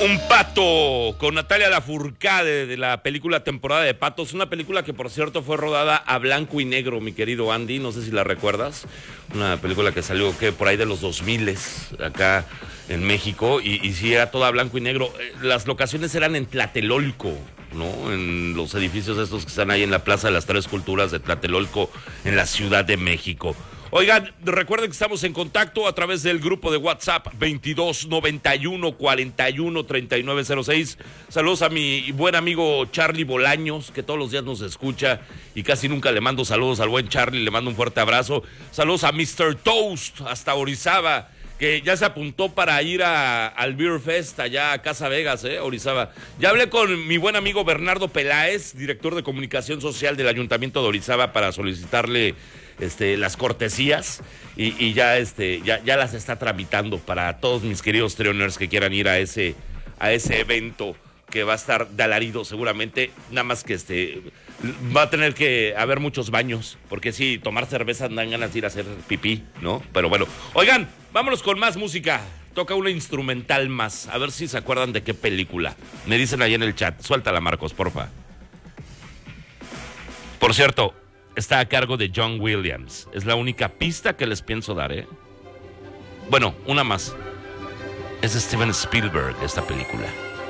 Un pato con Natalia Lafourcade de la película Temporada de Patos, una película que por cierto fue rodada a blanco y negro, mi querido Andy, no sé si la recuerdas, una película que salió por ahí de los 2000 acá en México y sí era toda blanco y negro. Las locaciones eran en Tlatelolco, ¿no? En los edificios estos que están ahí en la Plaza de las Tres Culturas de Tlatelolco en la Ciudad de México. Oigan, recuerden que estamos en contacto a través del grupo de WhatsApp 2291-413906. Saludos a mi buen amigo Charlie Bolaños, que todos los días nos escucha y casi nunca le mando saludos al buen Charlie, le mando un fuerte abrazo. Saludos a Mr. Toast hasta Orizaba, que ya se apuntó para ir al Beer Fest allá a Casa Vegas, Orizaba. Ya hablé con mi buen amigo Bernardo Peláez, director de comunicación social del Ayuntamiento de Orizaba, para solicitarle las cortesías y ya las está tramitando para todos mis queridos Treoners que quieran ir a ese evento que va a estar de alarido seguramente, nada más que va a tener que haber muchos baños, porque si tomar cerveza dan ganas de ir a hacer pipí, ¿no? Pero bueno, oigan, vámonos con más música. Toca una instrumental más, a ver si se acuerdan de qué película. Me dicen ahí en el chat, suéltala Marcos, porfa. Por cierto, está a cargo de John Williams. Es la única pista que les pienso dar, Bueno, una más. Es Steven Spielberg esta película.